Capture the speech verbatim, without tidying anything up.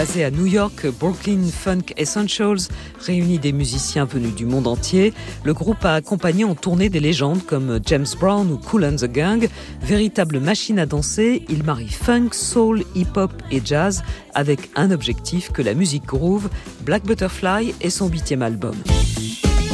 basé à New York, Brooklyn Funk Essentials réunit des musiciens venus du monde entier. Le groupe a accompagné en tournée des légendes comme James Brown ou Kool and the Gang. Véritable machine à danser, il marie funk, soul, hip-hop et jazz avec un objectif, que la musique groove. Black Butterfly est son huitième album.